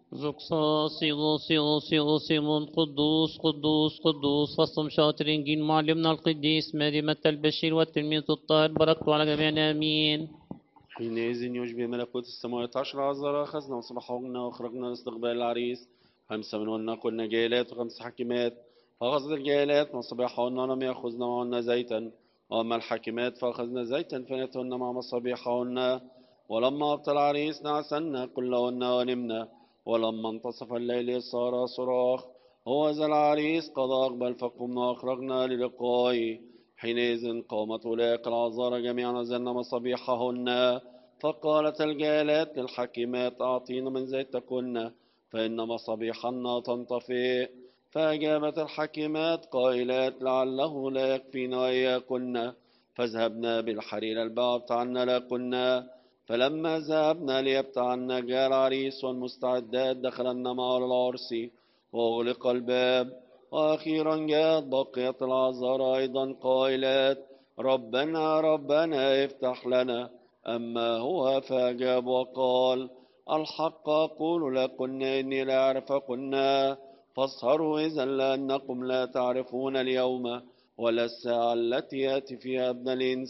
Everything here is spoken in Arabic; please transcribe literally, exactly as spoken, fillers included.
زقصاصي غوصي غوصي غوصي من قدوس قدوس قدوس خصم شاطرين جين معلمنا القديس مريمة البشير والتلميذ الطاهر بركته على جميعنا آمين. حينئذ يشبه ملكوت السماوات عشر عذراء أخذنا وصبحونا وخرجنا لاستقبال العريس خمسة منهن كنا جاهلات وخمس حكيمات فأخذت الجاهلات مصابيحهن لم يأخذن معهن زيتا وأما الحكيمات فأخذن زيتا فنتهن مع مصابيحهن ولما أبطل العريس نعسن كلهن ونمنا ولما انتصف الليل صار صراخ هو ذا العريس قد أقبل فقمنا وأخرجنا للقائه حينئذ قامت أولئك العذارى جميعا وزن مصابيحهن فقالت الجالات للحكيمات أعطينا من زيتكن فإن مصابيحنا تنطفئ فأجابت الحكيمات قائلات لعله لا يكفينا إياكن فذهبنا بالحرير الباع بتاعنا لكنا فلما ذهبنا ليبتعنا جاء العريس والمستعدات دخلنا معه العرس وأغلق الباب وأخيرا جاءت بقية العذارى أيضا قائلات ربنا ربنا افتح لنا أما هو فأجاب وقال الحق أقول لكن إني لا أعرفكن فاسهروا إذا لأنكم لا تعرفون اليوم ولا الساعة التي يأتي فيها ابن الإنسان